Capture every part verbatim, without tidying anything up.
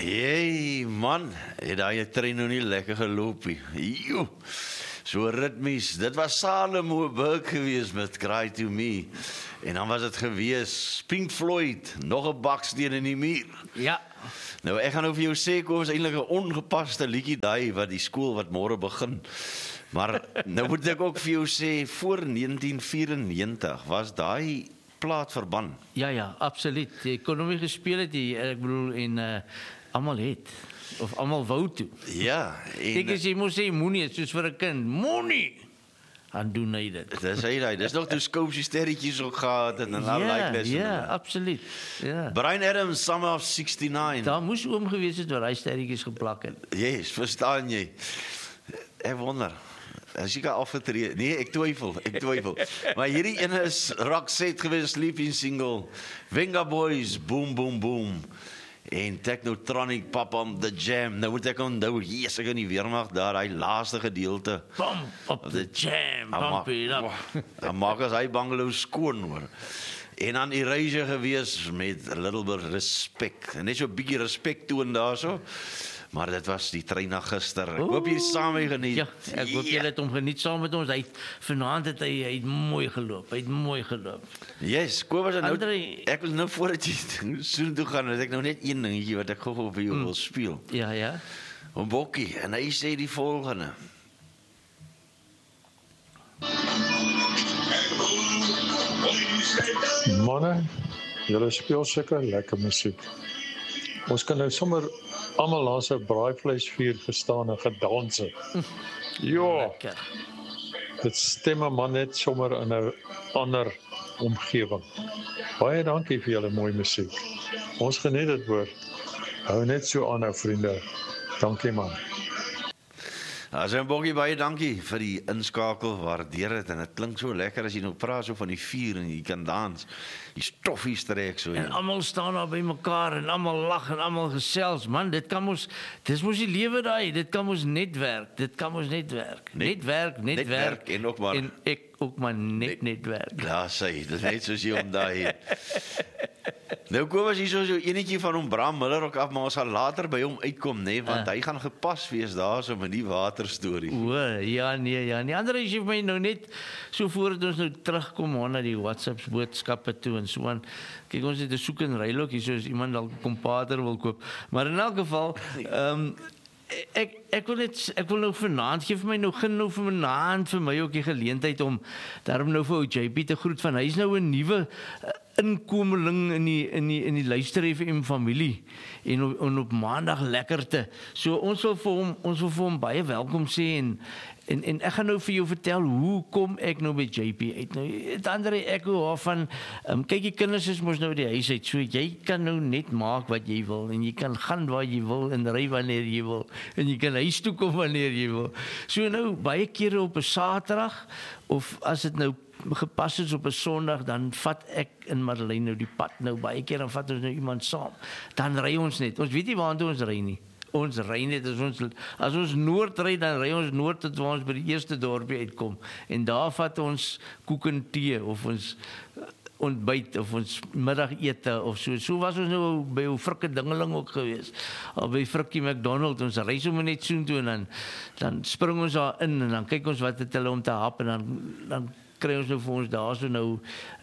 Hey man, het daai trein nou nie lekker geloop nie. Joe, so ritmies. Dit was Salomo Burke geweest met Cry to Me. En dan was dit geweest Pink Floyd, nog 'n baksteen in die muur. Ja. Nou ek gaan nou vir jou sê, kom is eintlik 'n ongepaste liedjie daai wat die skool wat môre begin. Maar nou moet ek ook vir jou sê, voor negentien vyf-en-negentig was daai plaat verban. Ja, ja, absoluut. Die ekonomie gespeel het, die, ek bedoel, en uh, almal het, of almal wou toe. Ja. Kijk eens, jy moet sê, moenie, soos vir 'n kind, moenie, dan doen hy dit. Dis hy daai, dis nog toe Skoopsie sterretjies ook gehad en en al Ja, like ja, absoluut. Ja. Bryan Adams, Summer of sixty-nine. Daar moes oom gewees het waar hy sterretjies geplak het. Yes, verstaan jy? Ek wonder. As jy kan afgetree. Nee, ek twyfel, ek twyfel. Maar hierdie ene is Roxette gewees, Sleeping Single. Venga Boys, Boom Boom Boom. En Technotronic, Pop on the Jam. Nou moet ek onthou, yes, ek in die weermag daar, hy laaste gedeelte. Pump up the jam, pump it up. Dan maak as hy bungalow skoon hoor. En dan Erasure gewees met a little bit respect. En net so 'n bietjie respek toon daarso. Maar dit was die trein na gister. Ek hoop jy saam mee geniet. Ja, ek hoop jy het hom geniet saam met ons. Hy het vanaand het hy, hy het mooi geloop. Hy het mooi geloop. Yes, Kobus en nou André, ek wil nou voordat jy soen toe gaan, het ek nou net een dingetjie wat ek gou-gou vir jou mm. wil speel. Ja, ja. Om Bokkie en hy sê die volgende. Manne, julle speel seker lekker musiek. Ons kan nou sommer almal langs 'n braaivleisvuur gestaan en gedans het. Ja, Lekker. dit stem 'n man net sommer in 'n ander omgewing. Baie dankie vir julle mooi musiek. Ons geniet dit hoor. Hou net so aan nou vriende. Dankie man. As en Bokkie, baie dankie vir die inskakel, waardeer dit en dit klink so lekker as jy nou praat so van die vuur en jy kan dans. Die stoffies trek so. En almal staan daar by mekaar en almal lag en almal gesels. Man, dit kan ons, dis mos die lewe daai. Dit kan ons net werk. Dit kan ons net werk. Net, net werk, net, net werk. werk en ook maar en ek ook maar net net, net werk. Ja, sê, dit is net soos jy om daai. Nou kom as hier so so enetjie van hom Bram Miller ook af, maar ons sal later by hom uitkom, nee, want uh. hy gaan gepas wees daar so met die waterstorie. O, ja nee, ja nee. Ander is jy my nou net so voordat ons nou terugkom hoor na die WhatsApp boodskappe toe en so aan. Kyk, ons het 'n soek en ry ook hier so as iemand dalk 'n kompater wil koop. Maar in elk geval, ehm um, Ek ek wil net ek wil nou vanaand gee vir my nou gen nou vir vanaand vir my ook die geleentheid om daarom nou vir ou J P te groet van hy's nou 'n nuwe uh, inkomeling in die in die in die Luister F M familie en op, en op maandag lekkerte. So ons wil vir hom ons wil vir hom baie welkom sê en En en ek gaan nou vir jou vertel hoe kom ek nou by J P uit. Nou dit ander ek hoor van um, kyk die kinders is mos nou die huis uit. So jy kan nou net maak wat jy wil en jy kan gaan waar jy wil en ry wanneer jy wil en jy kan huis toe kom wanneer jy wil. So nou baie kere op 'n Saterdag of as dit nou gepas is op 'n Sondag dan vat ek in Madeleine nou die pad. Nou baie keer dan vat ons nou iemand saam. Dan ry ons net. Ons weet nie waar toe ons ry nie. Ons ry net as ons as ons noord ry dan ry ons noord tot waar ons by die eerste dorpie uitkom en daar vat ons koek en tee of ons ontbyt of ons middagete of so. So was ons nou by ou Frikke Dingeling ook gewees. Al by Frikkie McDonald, ons ry sommer net so toe en dan dan spring ons daar in en dan kyk ons wat het hulle om te hap en dan dan kry ons nou vir ons daar so nou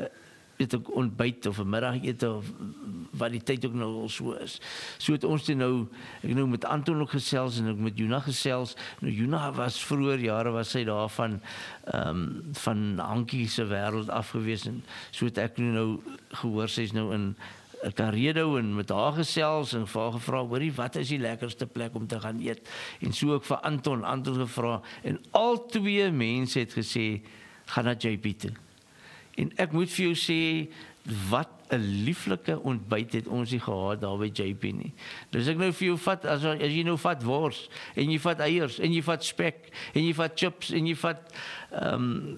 het ek ontbyt of 'n middagete of wat die tyd ook nou al so is. So het ons dit nou, ek nou met Anton ook gesels en ook met Juna gesels. Nou Juna was vroeër jare was sy daar van ehm um, van Hankie se wêreld afgewees en so het ek nou gehoor sy's nou in Karedo en met haar gesels en vir haar gevra, hoorie, wat is die lekkerste plek om te gaan eet? En so ook vir Anton, Anton gevra en al twee mense het gesê gaan na J P toe. En ek moet vir jou sê, wat 'n lieflike ontbyt het ons nie gehad daar by J P nie. Dus ek nou vir jou vat, as, as jy nou vat wors, en jy vat eiers, en jy vat spek, en jy vat chips, en jy vat um,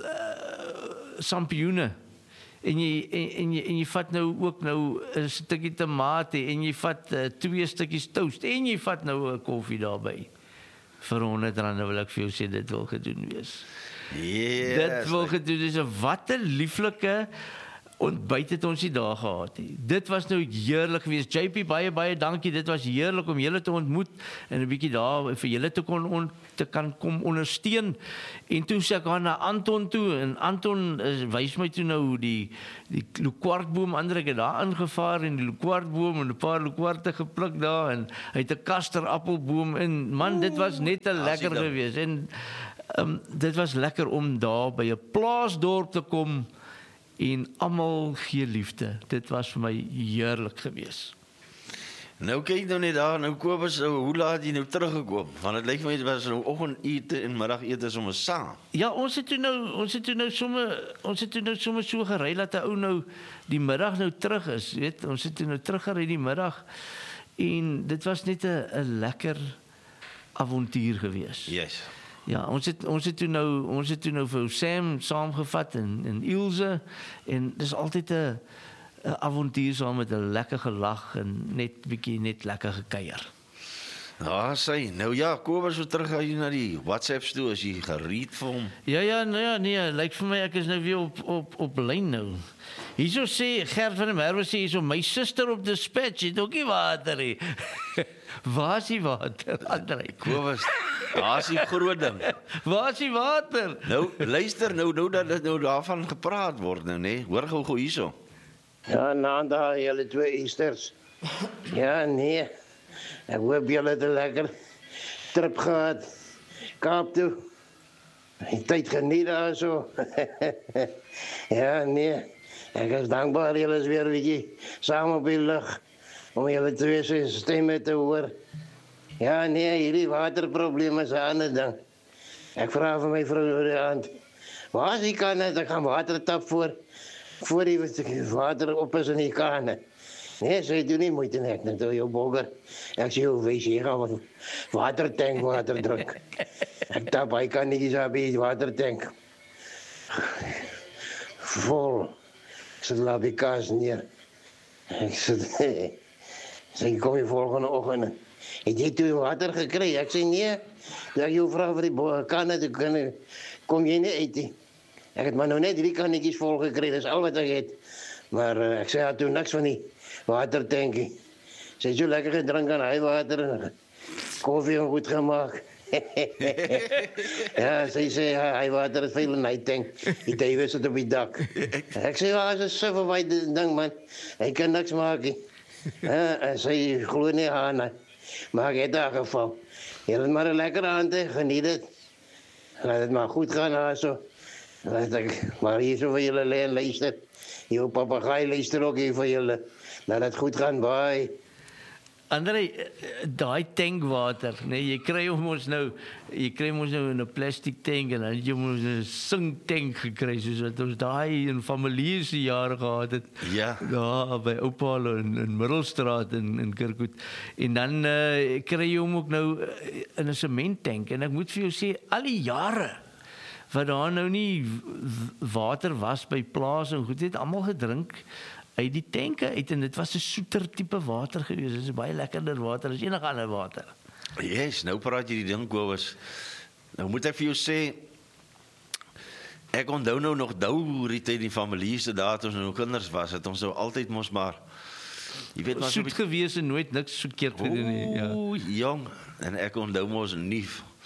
uh, sampioene, en jy, en, en, jy, en jy vat nou ook nou 'n stukkie tomate, en jy vat uh, twee stukkies toast, en jy vat nou 'n koffie daarby. Vir honderd rand wil ek vir jou sê, dit wil gedoen wees. Yes, dit wil gedoen wees, wat 'n lieflike ontbyt het ons nie daar gehad nie. Dit was nou heerlik geweest. J P, baie baie dankie. Dit was heerlik om julle te ontmoet en 'n bietjie daar vir julle te kon on, te kan kom ondersteun. En toe sê ek aan na Anton toe en Anton is, wys my toe nou die die loukwartboom, ander ek het daar ingevaar en die loukwartboom en 'n paar loukwarte gepluk daar en hy het 'n kasterappelboom en man, dit was net 'n lekker geweest en um, dit was lekker om daar by 'n plaasdorp te kom. En almal gee liefde. Dit was vir my heerlik geweest. Nou kyk nou net daar, nou Kobus, hoe laat jy nou teruggekom? Want dit lyk vir my dit was nou oggendete en middagete sommer saam. Ja, ons het toe nou, ons het toe nou sommer, ons het toe nou sommer so gery dat 'n ou nou die middag nou terug is, weet, ons het toe nou teruggery die middag en dit was net 'n 'n lekker avontuur geweest. Yes. Ja, ons het ons het toe nou ons het toe nou vir Sam saamgevat in in Ilse en dis altyd 'n 'n avontuur saam met 'n lekker gelag en net bietjie net lekker gekuier. Ja, sê, nou ja, Kobus so terug hy na die WhatsApps toe as jy gereed vir hom. Ja ja, nou ja, nee, lyk vir my ek is nou weer op op op lyn nou. Hierso sê Gert van der Merwe sê hierso my suster op dispatch het ook nie water nie. Waar is die water, Andrei? Kobus, daar is die groot ding. Waar is die water? Nou, luister nou, nou dat dit nou daarvan gepraat word nou, nee. Hoor gou gou hierso. Ja, na daar julle twee Easters. Ja, nee. Ek hoop julle het 'n lekker trip gehad. Kaap toe. Die tyd geniet daar so. Ja, nee. Ek is dankbaar julle is weer 'n bietjie saam op die lug om julle twee se stemme te hoor. Ja, nee, hierdie waterprobleme is 'n ander ding. Ek vra vir my vrou aan. Waar is die kan ek gaan water tap voor voor die water op is in die kan. Nee, sy doen nie moeite net net jou bogger. Ek sê hoe wees jy gaan watertank water drink. Ek tap hy kan nie so by die watertank. Vol. Ek sit laat die kaas neer. Ek sit sy kom die volgende oggend. Het jy toe water gekry? Ek sê nee. Dat jou vrou vir die kanne te kan kom jy nie uit nie. Ek het maar nou net drie kannetjies vol gekry, dis al wat ek het. Maar uh, ek sê haar toe niks van die watertankie. Sy het so lekker gedrink aan hy water en koffie en goed gemaak. Ja, sy sê hy water is veel in hy tank. Die duiwe sit op die dak. Ek sê ja, is 'n suffer by die ding man. Hy kan niks maak nie. Ja, en sy glo nie aan nie. Maar ek het daar geval. Jy het maar 'n lekker aand, geniet dit. Laat dit maar goed gaan daar so. Laat ek maar hier so vir julle lê en luister. Jou papegaai luister ook hier vir julle. Laat dit goed gaan, bye. Andrei, daai tankwater, nee, jy kry hom ons nou, jy kry hom ons nou in 'n plastiek tank en dan het jy ons 'n sink tank gekry soos wat ons daai in familie se jare gehad het. Ja. Ja, by oupa hulle in, in Middelstraat in in Kirkwood. En dan uh, kry jy hom ook nou in 'n sementtank en ek moet vir jou sê al die jare wat daar nou nie water was by plase en goed het almal gedrink uit die tanke uit en dit was 'n soeter tipe water gewees. Dit is baie lekkerder water as enige ander water. Yes, nou praat jy die ding Kobus. Nou moet ek vir jou sê ek onthou nou nog dou die tyd die familie se dae toe ons nou kinders was, het ons nou altyd mos maar jy weet maar soet so gewees en nooit niks verkeerd gedoen nie. Ja. O, jong, en ek onthou mos nie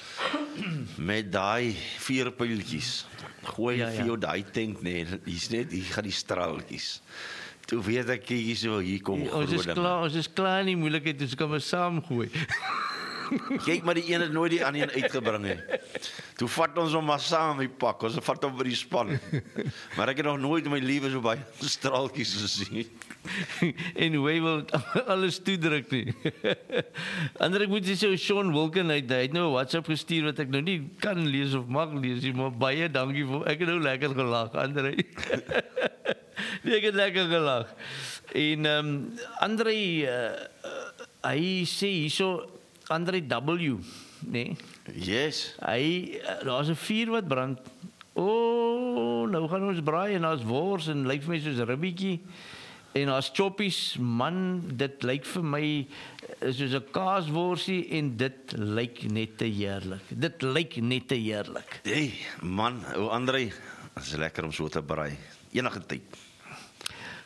met daai vier pyltjies. Gooi Ja, vir ja. jou daai tank nee, hier's net hier gaan die straaltjies. Toe weet ek hier so hier kom Ja, ons is groot ding. klaar, ons is klaar in die moeilikheid, ons kan maar saam gooi. Kyk maar die een het nooit die ander een uitgebring nie. Toe vat ons hom maar saam die pak, ons vat hom by die span. Maar ek het nog nooit in my lewe so baie straaltjies gesien. En hoe hy wil alles toedruk nie. Ander ek moet sê so Sean Wilken hy, hy het nou 'n WhatsApp gestuur wat ek nou nie kan lees of mag lees nie, maar baie dankie vir ek het nou lekker gelag, Andre. Nee, ek het lekker gelag. En ehm um, Andre uh, uh, hy sê hierso Andre W, nee. Yes. Hy daar's 'n vuur wat brand. O, oh, nou gaan ons braai en daar's wors en lyk vir my soos 'n ribbietjie. En daar's choppies, man, dit lyk vir my soos 'n kaasworsie en dit lyk net te heerlik. Dit lyk net te heerlik. Hey, man, o Andrei, dit is lekker om so te braai. Enige tyd.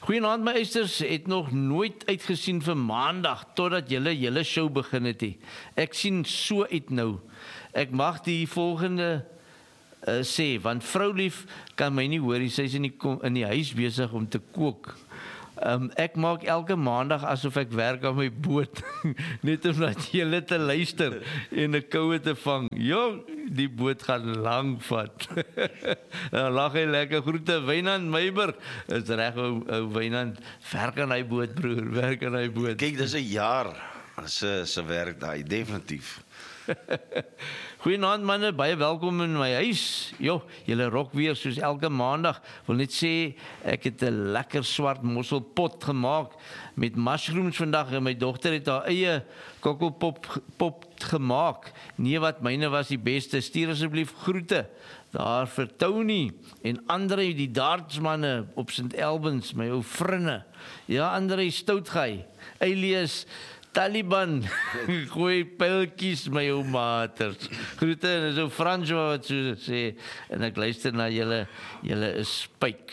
Goeienaand my eisters, het nog nooit uitgesien vir maandag totdat julle julle show begin het. He. Ek sien so uit nou. Ek mag die volgende uh, sê, want vroulief kan my nie hoor, sy is in die, in die huis besig om te kook. Um, ek maak elke maandag asof ek werk aan my boot, net omdat julle te luister en 'n koue te vang. Jo, die boot gaan lang vat. Dan lag hy lekker. Groete, Wynand Meiburg. Is reg, ou, ou Wynand. Werk aan hy boot, broer. Werk aan hy boot. Kyk, dis 'n jaar se se werk daai, definitief. Goeienaand manne, baie welkom in my huis. Jo, julle rok weer soos elke maandag. Wil net sê, ek het 'n lekker swart mosselpot gemaak met mushrooms vandag en my dogter het haar eie kokkelpop pop gemaak. Nee, wat myne was die beste. Stuur asseblief groete daar vir Tony en Andre die dartsmanne op Saint Albans, my ou vriende. Ja, Andre Stoutgey, Elias Taliban, gooi pyltjies my ou maters. Groete, en so François wat so sê, en ek luister na julle, julle is spyk.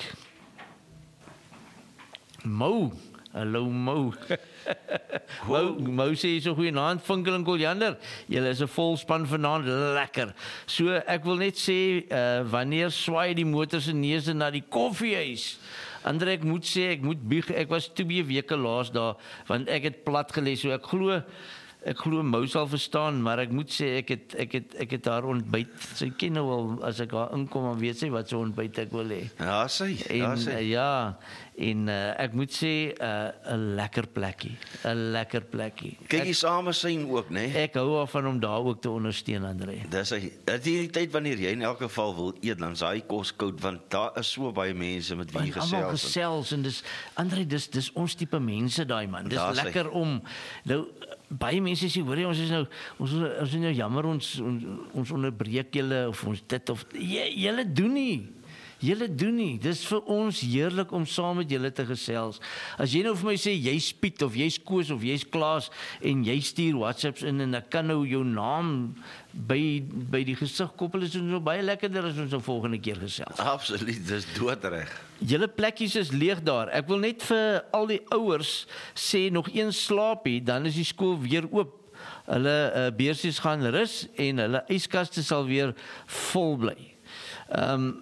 Mou, hallo Mou. Mou, Mou sê so goeienaand, Vinkel en Koljander, julle is 'n vol span vanaand, lekker. So ek wil net sê, uh, wanneer swaai die motor se neuse na die koffiehuis? Andre, ek moet sê, ek moet bieg, ek was twee weke laas daar, want ek het plat gelees, so ek glo, ek glo Mou sal verstaan, maar ek moet sê, ek het, ek het, ek het haar ontbyt, sy ken nou al, as ek haar inkom, dan weet sy wat so ontbyt ek wil hê. Ja, sy, ja, En, sy. uh, ja, en uh, ek moet sê, 'n uh, lekker plekkie, 'n lekker plekkie. Kyk, die samesyn ook, né? Ek hou daarvan om daar ook te ondersteun, Andre. Dis hy. Dit die tyd wanneer jy in elk geval wil eet, dan is daai kos koud, want daar is so baie mense met wie jy Want almal gesels. gesels en dis Andre, dis dis ons tipe mense daai man. Dis Daar's hy. lekker om nou baie mense sê hoor jy ons is nou ons ons is nou jammer ons ons, ons onderbreek julle of ons dit of jy, julle doen nie. Julle doen nie. Dis vir ons heerlik om saam met julle te gesels. As jy nou vir my sê jy's Piet of jy's Koos of jy's Klaas en jy stuur WhatsApps in en ek kan nou jou naam by by die gesig koppel, is dit nou baie lekkerder as ons nou volgende keer gesels. Absoluut, dis doodreg. Julle plekkies is leeg daar. Ek wil net vir al die ouers sê nog een slaapie, dan is die skool weer oop. Hulle uh, beursies gaan rus en hulle yskaste sal weer vol bly. Ehm um,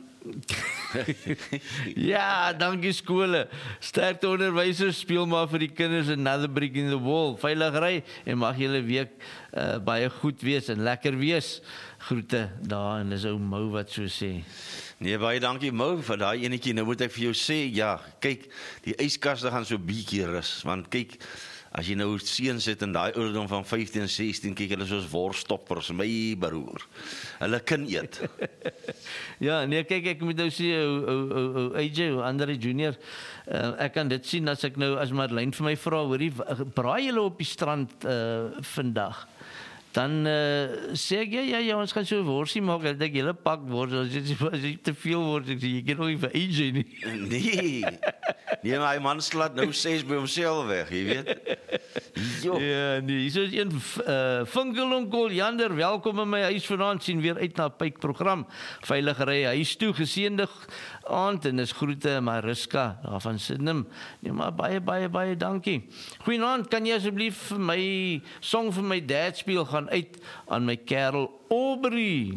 ja, dankie skole. Sterkte onderwysers, speel maar vir die kinders another brick in the wall. Veilig ry en mag julle week uh, baie goed wees en lekker wees. Groete daar en dis ou Mou wat so sê. Nee, baie dankie Mou vir daai enetjie. Nou moet ek vir jou sê, ja, kyk, die yskaste gaan so bietjie rus, want kyk, as jy nou seuns het in daai ouderdom van vyftien, sestien, kyk hulle soos worstoppers, my broer. Hulle kan eet. Ja, nee, kyk, ek moet nou sê, ou ou ou A J, ou Andre Junior, uh, ek kan dit sien as ek nou, as Marlene vir my vra, hoorie, braai julle op die strand uh, vandag? Dan uh, sê ek, ja, ja, ja, ons gaan so 'n worsie maak, dat ek julle pak wors, as dit as dit te veel word, ek sê, jy kan nog nie vir A J nie. Nee. Nee, maar hy man slaat nou ses by homself weg, jy weet. Jo. Ja, nee, hier is een uh, Vinkel en Koljander, welkom in my huis vanaand, sien weer uit na Pyk program. Veilige ry huis toe, geseënde aand en is groete Mariska daar van Sydney. Nee, maar baie baie baie dankie. Goeienaand, kan jy asseblief vir my song vir my dad speel, gaan uit aan my kerel Aubrey.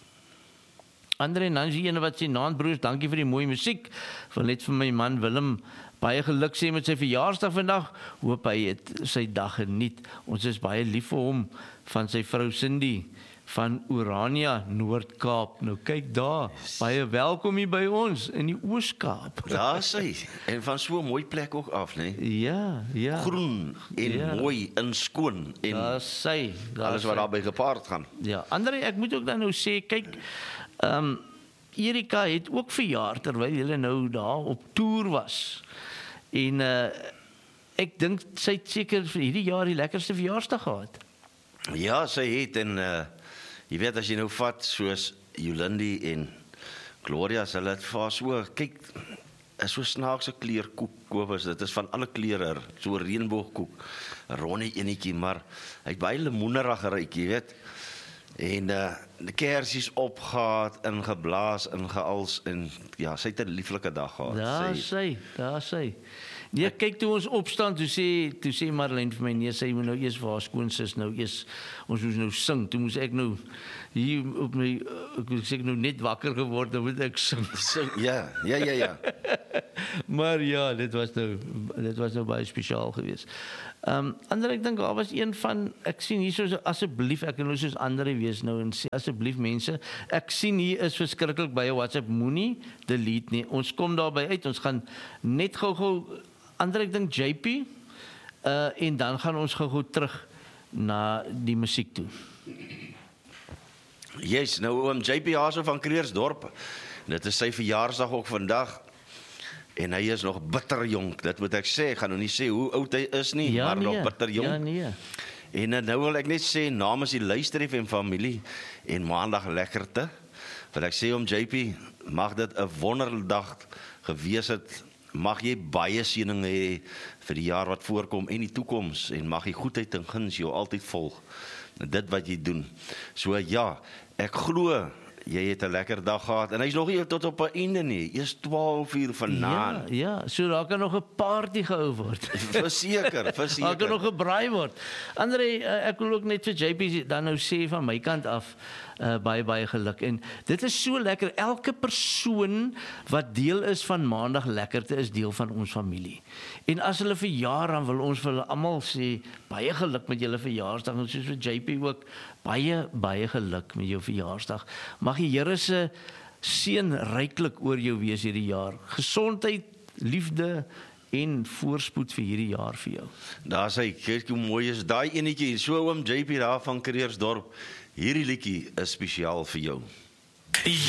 Andre en Nancy ene wat sê, naand broers, dankie vir die mooi musiek. Wil net vir my man Willem baie geluk sê met sy verjaarsdag vandag. Hoop hy het sy dag geniet. Ons is baie lief vir hom, van sy vrou Cindy van Orania, Noord-Kaap. Nou kyk daar, baie welkom hier by ons in die Oos-Kaap. Daar sê, en van so 'n mooi plek ook af, né? Ja, ja. Groen en Ja. mooi en skoon en Daar sê, daar alles wat sê. daarbey gepaard gaan. Ja, Andre, ek moet ook dan nou sê, kyk, ehm um, Erika het ook verjaar terwyl julle nou daar op toer was. En uh, ek dink sy het seker vir hierdie jaar die lekkerste verjaarsdag gehad. Ja, sy het en uh, jy weet as jy nou vat soos Jolindi en Gloria, hulle het vir haar so, kyk, is so snaakse kleurkoek koop is, dit is van alle kleure, so reënboogkoek, 'n ronde enetjie, maar hy het baie lemoenerig geryk, jy weet. En uh, die kersies opgehaat, ingeblaas, ingeals en ja, sy het 'n lieflike dag gehad. Daar Sy- sy, daar sy. Nee, kyk toe ons opstaan, toe sê toe sê Marlene vir my nee, sy moet nou eers vir haar skoonsis nou eers ons moes nou sing. Toe moes ek nou hier op my ek sê ek nou net wakker geword, dan moet ek sing. Sy- Ja, ja, ja, ja. Maar ja, dit was nou dit was nou baie spesiaal geweest. Ehm um, ander ek dink daar was een van ek sien hier so asseblief ek kan nou soos ander wees nou en sê asseblief mense, ek sien hier is verskriklik baie WhatsApp, moenie delete nie. Ons kom daarby uit. Ons gaan net gou-gou ander ek dink J P uh en dan gaan ons gou-gou terug na die musiek toe. Yes, nou oom J P Haso van Kreersdorp. Dit is sy verjaarsdag ook vandag. En hy is nog bitter jonk, dit moet ek sê. Ek gaan nou nie sê hoe oud hy is nie, Ja, maar nee. nog bitter jonk. Ja, nee. En uh, nou wil ek net sê namens die Luister F M familie en Maandag Lekkerte, wil ek sê om J P, mag dit 'n wonderdag gewees het. Mag jy baie seëninge hê vir die jaar wat voorkom en die toekoms en mag die goedheid en guns jou altyd volg. Dit wat jy doen. So ja, ek glo jy het 'n lekker dag gehad en hy's nog nie tot op 'n einde nie. Eers twaalf uur vanaand. Ja, ja, so daar kan nog 'n party gehou word. Verseker, Daar kan verseker. nog gebraai word. Andre, uh, ek wil ook net vir J P dan nou sê van my kant af uh, baie baie geluk. En dit is so lekker. Elke persoon wat deel is van Maandag Lekkerte is deel van ons familie. En as hulle verjaar dan wil ons vir hulle almal sê baie geluk met julle verjaarsdag en soos vir J P ook baie baie geluk met jou verjaarsdag. Mag die Here se seën ryklik oor jou wees hierdie jaar. Gesondheid, liefde en voorspoed vir hierdie jaar vir jou. Daar sê kyk hoe mooi is daai enetjie. So oom J P daar van Kreersdorp. Hierdie liedjie is spesiaal vir jou.